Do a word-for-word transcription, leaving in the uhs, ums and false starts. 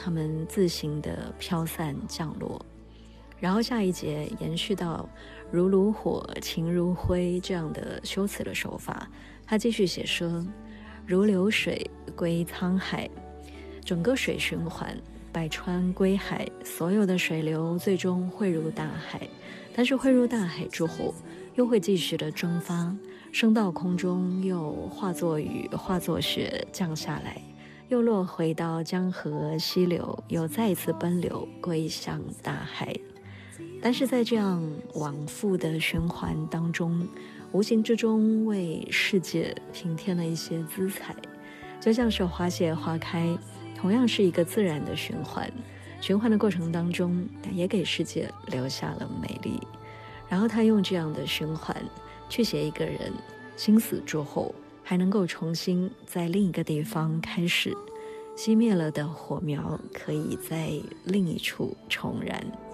它们自行的飘散降落。然后下一节延续到如炉火情如灰这样的修辞的手法，他继续写说，如流水归沧海，整个水循环，百川归海，所有的水流最终汇入大海，但是汇入大海之后又会继续的蒸发，升到空中，又化作雨化作雪降下来，又落回到江河溪流，又再一次奔流归向大海。但是在这样往复的循环当中，无形之中为世界平添了一些姿彩，就像是花谢花开，同样是一个自然的循环，循环的过程当中也给世界留下了美丽。然后他用这样的循环去写一个人心死之后还能够重新在另一个地方开始，熄灭了的火苗可以在另一处重燃。